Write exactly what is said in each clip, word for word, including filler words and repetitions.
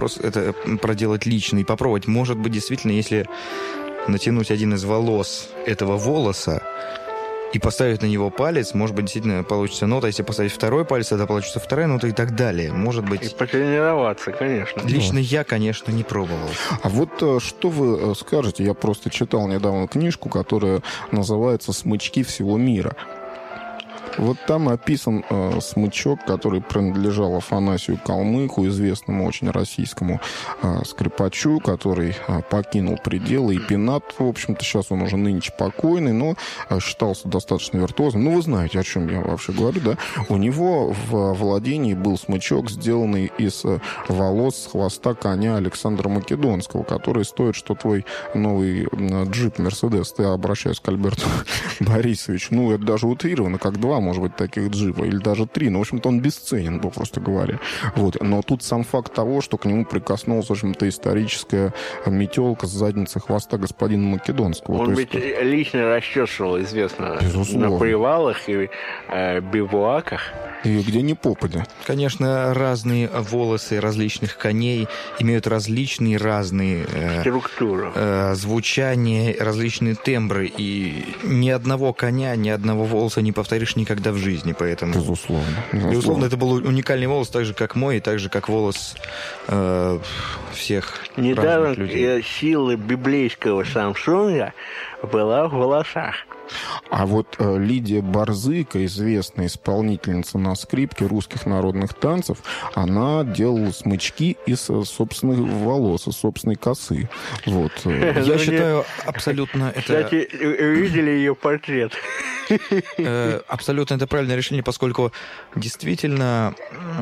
вопрос это проделать лично и попробовать. Может быть, действительно, если натянуть один из волос этого волоса и поставить на него палец, может быть, действительно получится нота. Если поставить второй палец, тогда получится вторая нота и так далее. Может быть... И потренироваться, конечно. Лично я, конечно, не пробовал. А вот что вы скажете? Я просто читал недавно книжку, которая называется «Смычки всего мира». Вот там описан э, смычок, который принадлежал Афанасию Калмыку, известному очень российскому э, скрипачу, который э, покинул пределы. И Пинат, в общем-то, сейчас он уже нынче покойный, но э, считался достаточно виртуозным. Ну, вы знаете, о чем я вообще говорю, да? У него в владении был смычок, сделанный из э, волос с хвоста коня Александра Македонского, который стоит, что твой новый э, джип Мерседес. Я обращаюсь к Альберту Борисовичу. Ну, это даже утрировано, как два, может быть, таких джипа, или даже три. Но, в общем-то, он бесценен, попросту говоря. Вот. Но тут сам факт того, что к нему прикоснулась, в общем-то, историческая метелка с задницы хвоста господина Македонского. Он То ведь есть... лично расчесывал, известно, Безусловно. на привалах и э, бивуаках. И где ни попадя. Конечно, разные волосы различных коней имеют различные разные э, структуру, э, звучания, различные тембры. И ни одного коня, ни одного волоса не повторишь никогда в жизни. Поэтому, безусловно. Безусловно, безусловно это был уникальный волос, так же, как мой, и так же, как волос э, всех Недаром разных людей. Сила библейского Самсонга была в волосах. А вот э, Лидия Борзыка, известная исполнительница на скрипке русских народных танцев, она делала смычки из э, собственных волос, из собственной косы. Вот. Я считаю, абсолютно это... Кстати, видели ее портрет? Абсолютно это правильное решение, поскольку действительно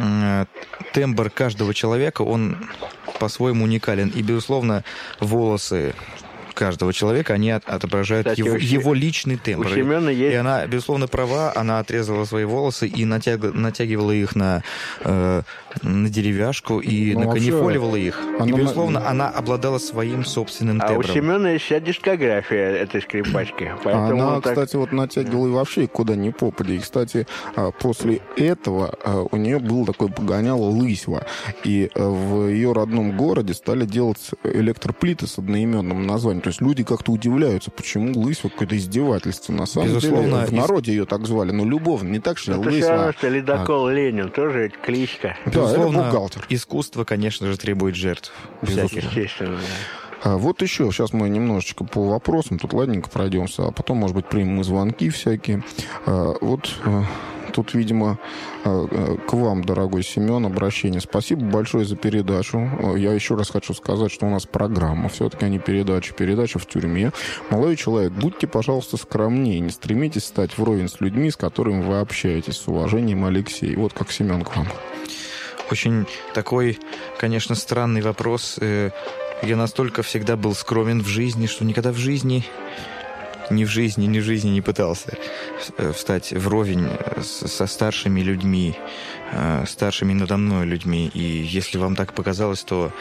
тембр каждого человека, он по-своему уникален. И, безусловно, волосы каждого человека, они отображают Кстати, его, его личный тембр. У Семена есть... И она, безусловно, права, она отрезала свои волосы и натяг... натягивала их на, э, на деревяшку и ну, наканифоливала их. Она... И, безусловно, она обладала своим собственным а тембром. А у Семена есть вся дискография этой скрипачки. Она, так... кстати, вот натягивала и вообще куда ни попадя. И, кстати, после этого у нее был такой погоняло лысьва. И в ее родном городе стали делать электроплиты с одноименным названием. То есть люди как-то удивляются, почему лысьва какое-то издевательство. На самом Безусловно, деле, в народе ее так звали, но любовно, не так, что это лысьва. все равно, что ледокол а... Ленин, тоже кличка. Да, безусловно, это бухгалтер. Искусство, конечно же, требует жертв. Всяких. Естественно, да. А вот еще, сейчас мы немножечко по вопросам, тут ладненько пройдемся, а потом, может быть, примем и звонки всякие. А, вот... Тут, видимо, к вам, дорогой Семен, обращение. Спасибо большое за передачу. Я еще раз хочу сказать, что у нас программа, все-таки, а не передача. Передача в тюрьме. Молодой человек, будьте, пожалуйста, скромнее. Не стремитесь стать вровень с людьми, с которыми вы общаетесь. С уважением, Алексей. Вот как Семен к вам. Очень такой, конечно, странный вопрос. Я настолько всегда был скромен в жизни, что никогда в жизни... Ни в жизни, ни в жизни не пытался встать вровень со старшими людьми, старшими надо мной людьми. И если вам так показалось, то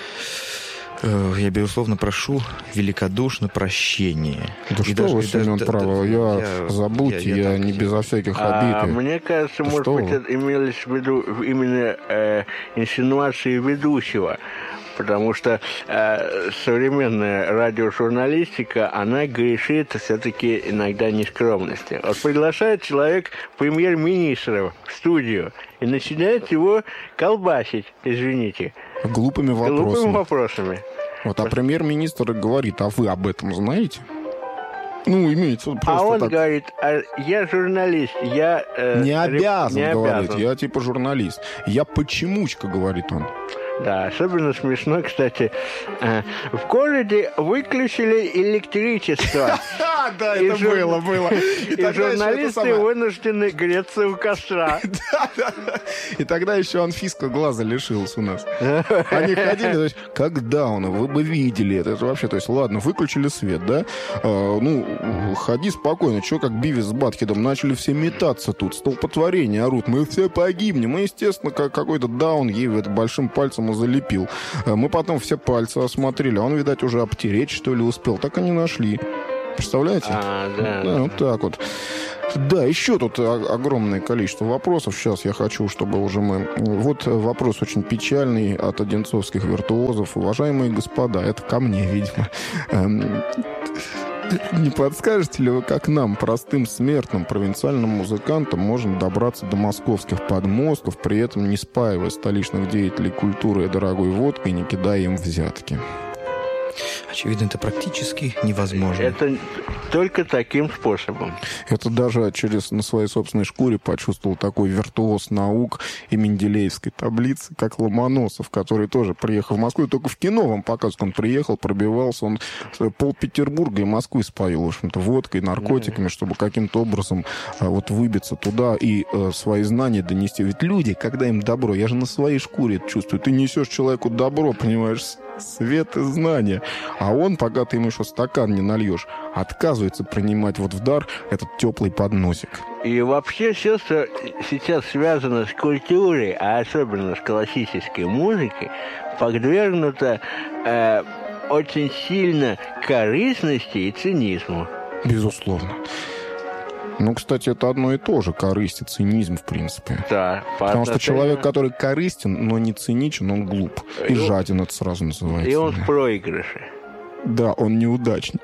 я, безусловно, прошу великодушно прощения. Да и что даже, вы, Семен, да, право, да, я, я забудьте, я, я, я не безо всяких обид. А мне кажется, да может быть, это имелось в виду именно э, инсинуации ведущего. Потому что э, современная радиожурналистика, она грешит все-таки иногда нескромности. Вот приглашает человек премьер-министра в студию и начинает его колбасить, извините. Глупыми вопросами. Глупыми вопросами. Вот, а премьер-министр говорит, а вы об этом знаете? Ну, имеется просто А он так... говорит, а я журналист, я... Э, не обязан, не говорит, обязан. Я типа журналист. Я почемучка, говорит он. Да, особенно смешно, кстати, э, в городе выключили электричество. Да, это было, было. И журналисты вынуждены греться у костра. И тогда еще Анфиска глаза лишилась у нас. Они ходили, то есть, как Дауна, вы бы видели это. Это вообще, то есть, ладно, выключили свет, да? Ну, ходи спокойно. Че, как Бивис с Батхедом, начали все метаться тут, столпотворение орут. Мы все погибнем. Мы, естественно, как какой-то Даун ей большим пальцем залепил. Мы потом все пальцы осмотрели. А он, видать, уже обтереть, что ли, успел. Так и не нашли. Представляете? А, да. Да, вот так вот. Да, еще тут огромное количество вопросов. Сейчас я хочу, чтобы уже мы... Вот вопрос очень печальный от одинцовских виртуозов. Уважаемые господа, это ко мне, видимо. Не подскажете ли вы, как нам, простым смертным провинциальным музыкантам, можно добраться до московских подмостков, при этом не спаивая столичных деятелей культуры дорогой водкой и не кидая им взятки? Очевидно, это практически невозможно. Это только таким способом. Это даже через на своей собственной шкуре почувствовал такой виртуоз наук и менделеевской таблицы, как Ломоносов, который тоже приехал в Москву, и только в кино вам показывают, он приехал, пробивался, он пол Петербурга и Москвы споил, в общем-то, водкой, наркотиками, mm-hmm. чтобы каким-то образом вот выбиться туда и э, свои знания донести. Ведь люди, когда им добро, я же на своей шкуре это чувствую, ты несешь человеку добро, понимаешь, свет и знания. А он, пока ты ему еще стакан не нальешь, отказывается принимать вот в дар этот теплый подносик. И вообще все, что сейчас связано с культурой, а особенно с классической музыкой, подвергнуто э, очень сильно корыстности и цинизму. Безусловно. Ну, кстати, это одно и то же, корысть и цинизм, в принципе. Да. Потому что человек, который корыстен, но не циничен, он глуп. И, и жаден, это сразу называется. И он в проигрыше. Да, он неудачник.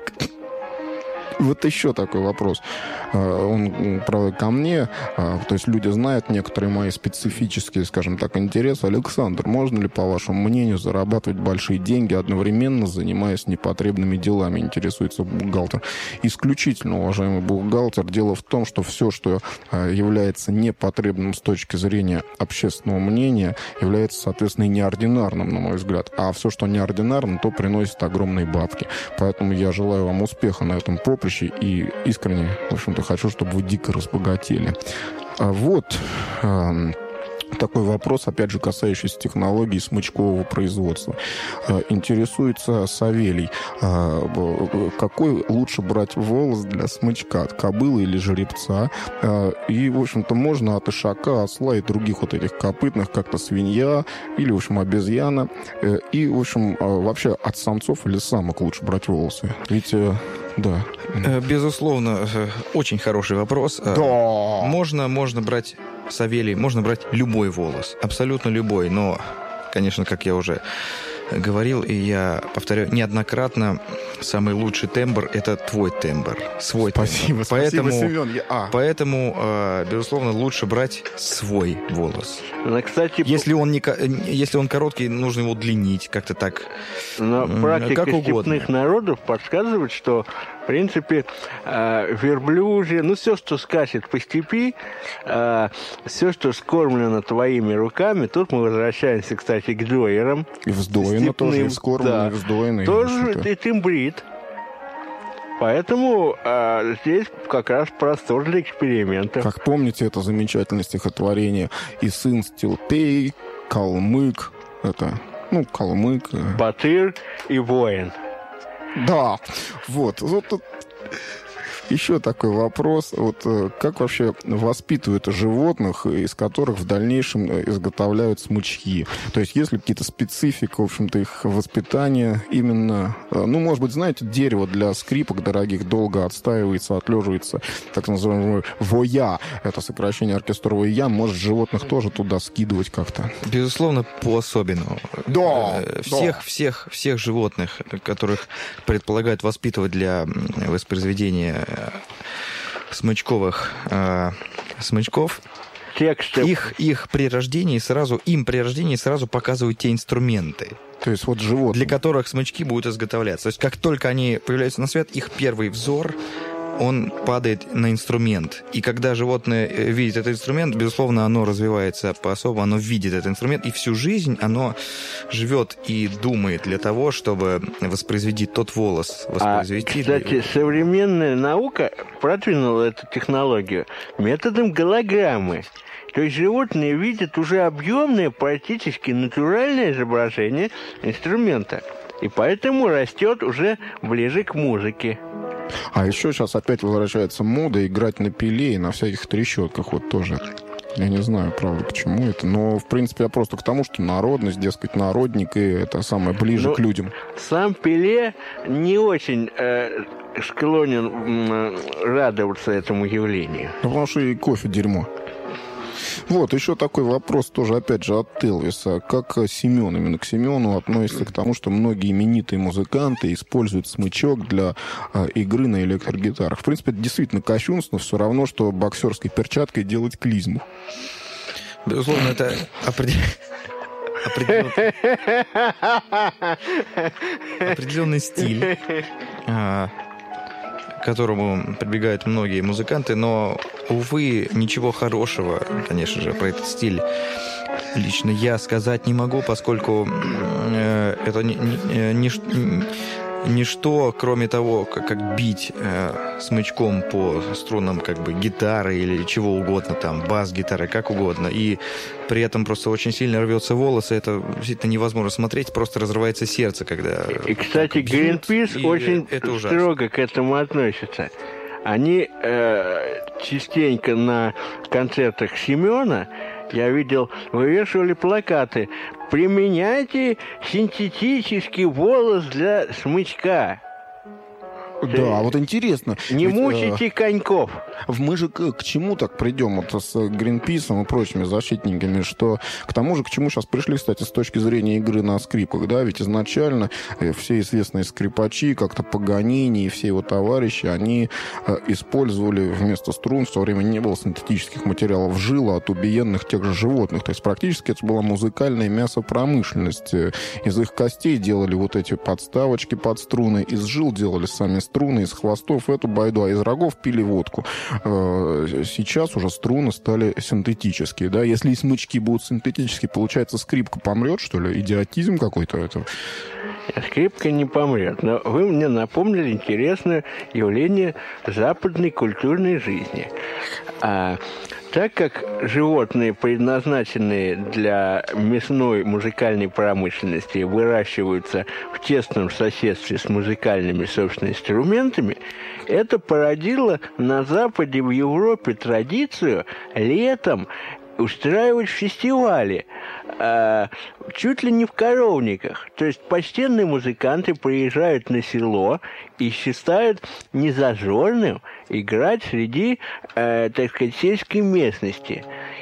Вот еще такой вопрос. Он, правда, ко мне. То есть люди знают некоторые мои специфические, скажем так, интересы. Александр, можно ли, по вашему мнению, зарабатывать большие деньги, одновременно занимаясь непотребными делами? Интересуется бухгалтер. Исключительно, уважаемый бухгалтер. Дело в том, что все, что является непотребным с точки зрения общественного мнения, является, соответственно, и неординарным, на мой взгляд. А все, что неординарно, то приносит огромные бабки. Поэтому я желаю вам успеха на этом поприще и искренне, в общем-то, хочу, чтобы вы дико разбогатели. А вот э, такой вопрос, опять же, касающийся технологий смычкового производства. Э, интересуется Савелий. Э, какой лучше брать волос для смычка? От кобылы или жеребца? Э, и, в общем-то, можно от ишака, осла и других вот этих копытных, как-то свинья или, в общем, обезьяна. Э, и, в общем, э, вообще от самцов или самок лучше брать волосы? Ведь... Э, Да. Безусловно, очень хороший вопрос. Да. Можно, можно брать, Савелий, можно брать любой волос, абсолютно любой, но, конечно, как я уже говорил, и я повторяю неоднократно, самый лучший тембр – это твой тембр, свой спасибо, тембр. Спасибо, поэтому, Семен. Я... А. Поэтому, безусловно, лучше брать свой волос. Но, кстати, если он, не, если он короткий, нужно его удлинить, как-то так, но практика как угодно. степных народов подсказывает, что, в принципе, верблюжье, ну, все, что скачет по степи, все, что скормлено твоими руками, тут мы возвращаемся, кстати, к дойерам. И вздоено тоже, и вскормлено, да. И вздоено. Тоже и тимбрид. Поэтому а, здесь как раз простор для экспериментов. Как помните это замечательное стихотворение «И сын Стилпей, калмык», это, ну, калмык. Батыр и воин. Да, вот. Вот тут еще такой вопрос. Вот как вообще воспитывают животных, из которых в дальнейшем изготовляют смычки? То есть есть ли какие-то специфика, в общем-то, их воспитания именно... Ну, может быть, знаете, дерево для скрипок дорогих долго отстаивается, отлеживается, так называемый воя. Это сокращение оркестрового я. Может, животных тоже туда скидывать как-то? Безусловно, по-особенному. Да, всех, да. Всех, всех животных, которых предполагают воспитывать для воспроизведения смычковых э, смычков, их, их при рождении сразу, им при рождении сразу показывают те инструменты, то есть вот животные, для которых смычки будут изготовляться. То есть как только они появляются на свет, их первый взор, он падает на инструмент. И когда животное видит этот инструмент, безусловно, оно развивается по-особому, оно видит этот инструмент, и всю жизнь оно живет и думает для того, чтобы воспроизвести тот волос. Воспроизвести. А, кстати, современная наука продвинула эту технологию методом голограммы. То есть животные видят уже объемное, практически натуральное изображение инструмента. И поэтому растет уже ближе к музыке. А еще сейчас опять возвращается мода играть на пиле и на всяких трещотках вот тоже. Я не знаю, правда, почему это. Но, в принципе, я просто к тому, что народность, дескать, народник, и это самое ближе Но к людям. Сам пиле не очень... Э, склонен радоваться этому явлению? Ну, потому что и кофе дерьмо. Вот, еще такой вопрос тоже, опять же, от Элвиса. Как Семен, именно к Семену относится к тому, что многие именитые музыканты используют смычок для а, игры на электрогитарах? В принципе, это действительно кощунственно, все равно, что боксерской перчаткой делать клизму. Безусловно, это определенно... Определенный, определенный стиль, к которому прибегают многие музыканты, но, увы, ничего хорошего, конечно же, про этот стиль лично я сказать не могу, поскольку это не, не, не, ничто, кроме того, как, как бить э, смычком по струнам как бы гитары или чего угодно, там, бас-гитары, как угодно, и при этом просто очень сильно рвется волосы, это действительно невозможно смотреть, просто разрывается сердце, когда... И, кстати, Greenpeace очень строго к этому относится. Они э, частенько на концертах Семена, я видел, вывешивали плакаты: «Применяйте синтетический волос для смычка». Да, вот интересно. Не ведь, мучайте э, коньков. Мы же к, к чему так придем вот с Гринписом и прочими защитниками, что к тому же, к чему сейчас пришли, кстати, с точки зрения игры на скрипках, да, ведь изначально все известные скрипачи, как-то Паганини и все его товарищи, они э, использовали вместо струн, в то время не было синтетических материалов, жила от убиенных тех же животных, то есть практически это была музыкальная мясопромышленность. Из их костей делали вот эти подставочки под струны, из жил делали сами струны, из хвостов эту байду, а из рогов пили водку. Сейчас уже струны стали синтетические, да? Если и смычки будут синтетические, получается, скрипка помрет, что ли? Идиотизм какой-то это? Скрипка не помрет. Но вы мне напомнили интересное явление западной культурной жизни. А, так как животные, предназначенные для мясной музыкальной промышленности, выращиваются в тесном соседстве с музыкальными, собственно, инструментами, это породило на Западе, в Европе традицию летом устраивать фестивали, э, чуть ли не в коровниках. То есть почтенные музыканты приезжают на село и считают незажорным играть среди, э, так сказать, сельской местности.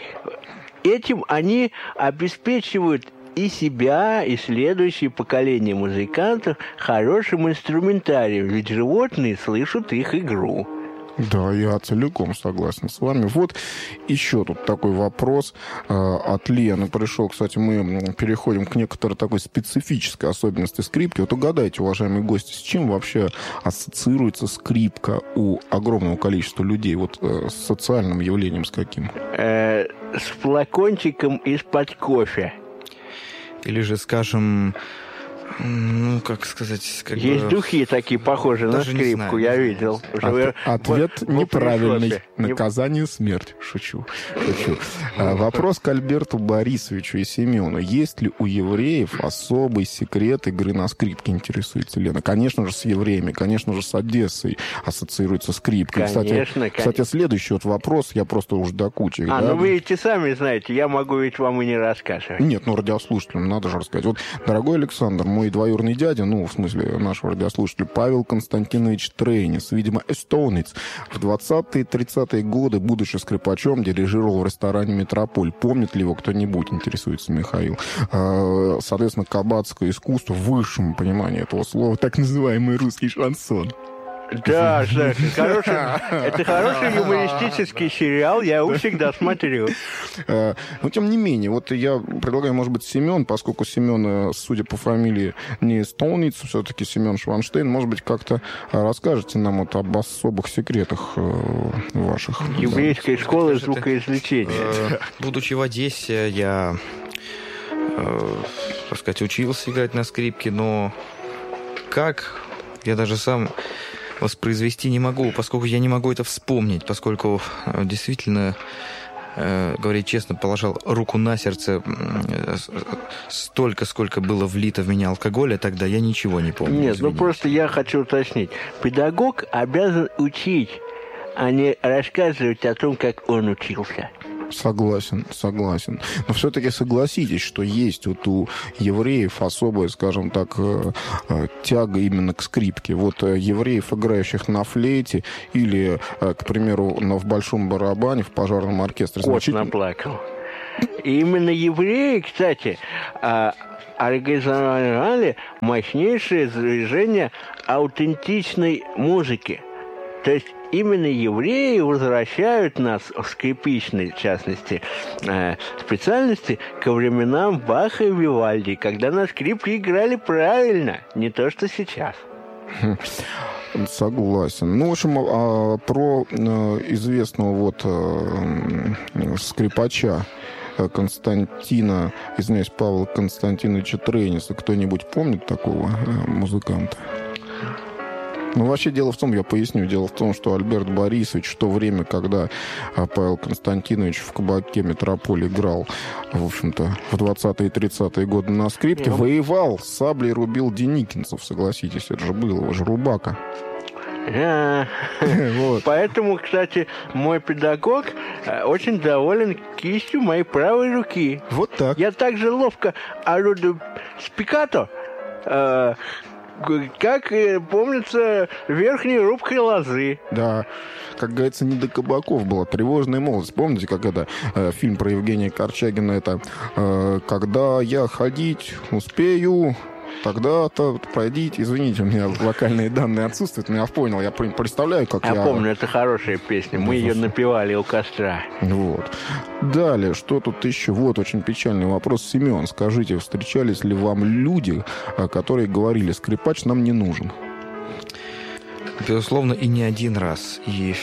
Этим они обеспечивают и себя, и следующее поколение музыкантов хорошим инструментарием, ведь животные слышат их игру. Да, я целиком согласен с вами. Вот еще тут такой вопрос э, от Лены пришел. Кстати, мы переходим к некоторой такой специфической особенности скрипки. Вот угадайте, уважаемые гости, с чем вообще ассоциируется скрипка у огромного количества людей? Вот э, с социальным явлением с каким? Э, с флакончиком из-под кофе. Или же, скажем... Ну, как сказать... Как Есть бы... духи такие, похожие на скрипку, знаю, я видел. От, ответ в, неправильный. В Наказание — смерть. Шучу. Шучу. А, вопрос к Альберту Борисовичу и Семену. Есть ли у евреев особый секрет игры на скрипке, интересуется Лена? Конечно же, с евреями, конечно же, с Одессой ассоциируется скрипка. Конечно, кстати, конечно. Кстати, следующий вот вопрос, я просто уж до кучи. А, да? ну вы эти сами знаете, я могу ведь вам и не рассказывать. Нет, ну радиослушателям надо же рассказать. Вот, дорогой Александр, мой двоюродный дядя, ну, в смысле, нашего радиослушателя, Павел Константинович Трейнис, видимо, эстонец, в двадцатые-тридцатые годы, будучи скрипачом, дирижировал в ресторане «Метрополь». Помнит ли его кто-нибудь, интересуется Михаил. Соответственно, кабацкое искусство в высшем понимании этого слова, так называемый русский шансон. Да, Саша, хороший, это хороший юмористический сериал, я его всегда смотрю. Но, тем не менее, вот я предлагаю, может быть, Семен, поскольку Семен, судя по фамилии, не эстонец, все-таки Семен Шванштейн, может быть, как-то расскажете нам вот об особых секретах ваших. Еврейской школы звукоизвлечения. Будучи в Одессе, я, так сказать, учился играть на скрипке, но как, я даже сам... воспроизвести не могу, поскольку я не могу это вспомнить, поскольку действительно, э, говорить честно, положил руку на сердце э, столько, сколько было влито в меня алкоголя, тогда я ничего не помню. Нет, извините. ну просто я хочу уточнить. Педагог обязан учить, а не рассказывать о том, как он учился. Согласен, согласен. Но все-таки согласитесь, что есть вот у евреев особая, скажем так, тяга именно к скрипке. Вот евреев, играющих на флейте или, к примеру, в большом барабане, в пожарном оркестре. Кот значительно... наплакал. И именно евреи, кстати, организовали мощнейшее движение аутентичной музыки. То есть именно евреи возвращают нас, в скрипичной, в частности, э, специальности, ко временам Баха и Вивальди, когда на скрипке играли правильно, не то что сейчас. Согласен. Ну, в общем, а, про э, известного вот э, скрипача Константина, извиняюсь, Павла Константиновича Трейниса, кто-нибудь помнит такого э, музыканта? Ну, вообще, дело в том, я поясню, дело в том, что Альберт Борисович в то время, когда Павел Константинович в кабаке «Метрополь» играл, в общем-то, в двадцатые и тридцатые годы на скрипке, Нет. воевал, с саблей рубил деникинцев, согласитесь, это же было, его же рубака. Yeah. Вот. Поэтому, кстати, мой педагог очень доволен кистью моей правой руки. Вот так. Я также ловко орудую спикато, э, как, помнится, верхней рубкой лозы. Да, как говорится, не до кабаков была. Тревожная молодость. Помните, как это э, фильм про Евгения Корчагина, это э, «Когда я ходить успею, тогда-то пройдите». Извините, у меня локальные данные отсутствуют, но я понял, я представляю, как я... Я помню, это хорошая песня, мы ее напевали у костра. Вот. Далее, что тут еще? Вот очень печальный вопрос. Семен, скажите, встречались ли вам люди, которые говорили: скрипач нам не нужен? Безусловно, и не один раз. И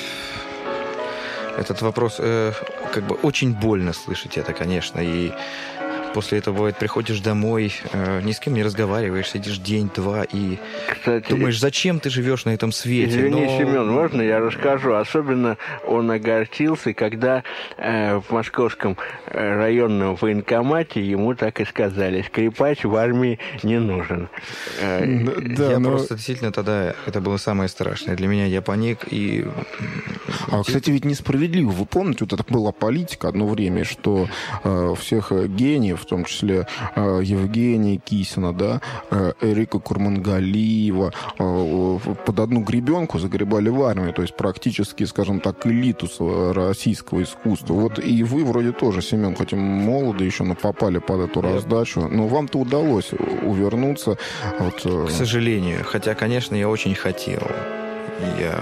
этот вопрос, э, как бы очень больно слышать это, конечно, и после этого, бывает, приходишь домой, э, ни с кем не разговариваешь, сидишь день-два и Кстати, думаешь, зачем ты живешь на этом свете? Извини, Но... Семен, можно я расскажу? Особенно он огорчился, когда э, в московском районном военкомате ему так и сказали: скрипач в армии не нужен. Э, да, я но... просто действительно тогда, это было самое страшное для меня, я паник и... А, кстати, ведь несправедливо. Вы помните, вот это была политика одно время, что э, всех гениев, в том числе э, Евгения Кисина, да, э, Эрика Курмангалиева, э, под одну гребенку загребали в армию, то есть практически, скажем так, элиту российского искусства. Вот и вы вроде тоже, Семен, хоть и молоды еще, но попали под эту раздачу, но вам-то удалось увернуться. Вот, э... К сожалению, хотя, конечно, я очень хотел. Я...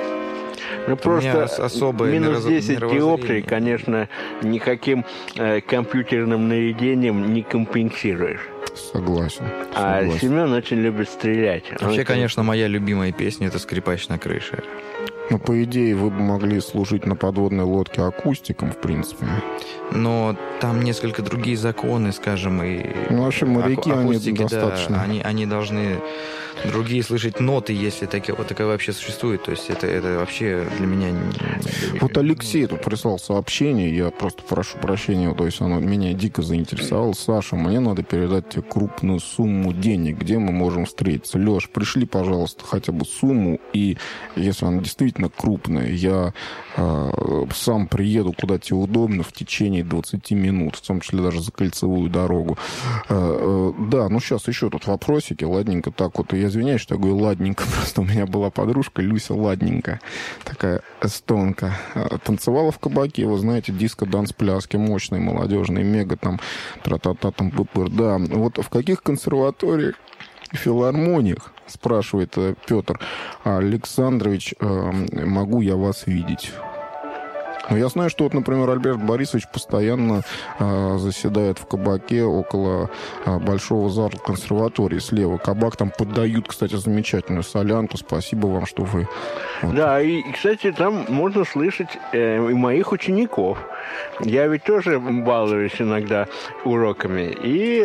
Ну, просто минус десять диоптрий, конечно, никаким э, компьютерным наведением не компенсируешь. Согласен. А согласен. Семен очень любит стрелять. Вообще, Он... конечно, моя любимая песня — это «Скрипач на крыше». Ну, по идее, вы бы могли служить на подводной лодке акустиком, в принципе. Но там несколько другие законы, скажем, и... Ну, вообще, моряки, аку- они акустики, достаточно... Да, они, они должны другие слышать ноты, если такая, вот такая вообще существует. То есть это, это вообще для меня... Вот Алексей тут прислал сообщение, я просто прошу прощения, то есть оно меня дико заинтересовало. Саша, мне надо передать тебе крупную сумму денег, где мы можем встретиться. Леш, пришли, пожалуйста, хотя бы сумму, и если она действительно крупная, я э, сам приеду, куда тебе удобно, в течение двадцати минут, в том числе даже за кольцевую дорогу. Э, э, да, ну сейчас еще тут вопросики, ладненько так вот. Я извиняюсь, что я говорю ладненько, просто у меня была подружка Люся Ладненько, такая эстонка. Танцевала в кабаке, вы знаете, диско-данс-пляски мощные, молодежные, мега там, тра-та-та, там, пупыр. Да, вот в каких консерваториях, филармониях, спрашивает Петр Александрович, могу я вас видеть? Ну, я знаю, что вот, например, Альберт Борисович постоянно э, заседает в кабаке около э, большого зала консерватории слева. Кабак там поддают, кстати, замечательную солянку. Спасибо вам, что вы... Вот. Да, и, кстати, там можно слышать э, и моих учеников. Я ведь тоже балуюсь иногда уроками и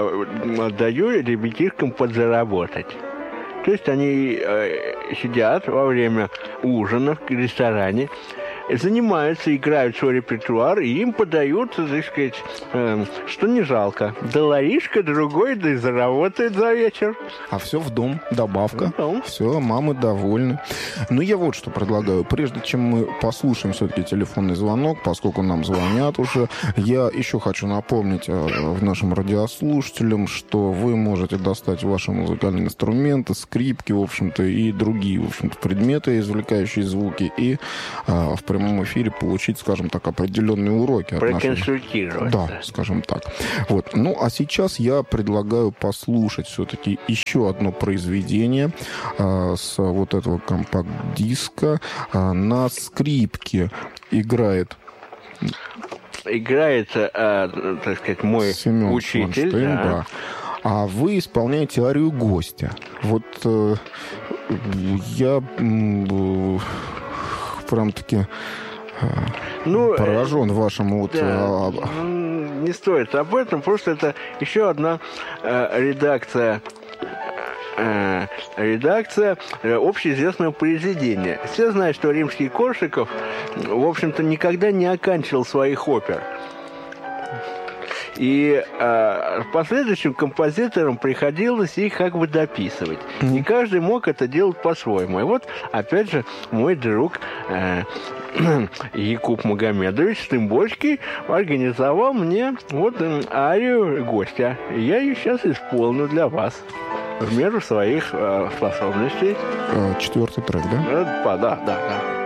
э, даю ребятишкам подзаработать. То есть они э, сидят во время ужина в ресторане, занимаются, играют свой репертуар, и им подают, так сказать, э, что не жалко. Долларишко, другой, да и заработает за вечер. А все в дом, добавка. В дом. Все, мамы довольны. Ну, я вот что предлагаю. Прежде чем мы послушаем все-таки телефонный звонок, поскольку нам звонят уже, я еще хочу напомнить э, нашим радиослушателям, что вы можете достать ваши музыкальные инструменты, скрипки, в общем-то, и другие, в общем-то, предметы, извлекающие звуки, и э, в прямом эфире получить, скажем так, определенные уроки. Проконсультировать. Да, да, скажем так. Вот. Ну, а сейчас я предлагаю послушать все-таки еще одно произведение э, с вот этого компакт-диска. Э, на скрипке играет... Играет, э, так сказать, мой Семен учитель. Сванштейн, да. да. А вы исполняете арию гостя. Вот э, я э, прям-таки э, ну, поражен вашим вот... Да, Э, не стоит об этом, просто это еще одна э, редакция э, редакция э, общеизвестного произведения. Все знают, что Римский-Корсаков, в общем-то, никогда не оканчивал своих опер. И э, последующим композиторам приходилось их как бы дописывать. Mm-hmm. И каждый мог это делать по-своему. И вот, опять же, мой друг э, Якуб Магомедович Стымбольский организовал мне вот э, арию гостя. И я ее сейчас исполню для вас. В меру своих э, способностей. Четвертый трек, да? Э, да, да, да.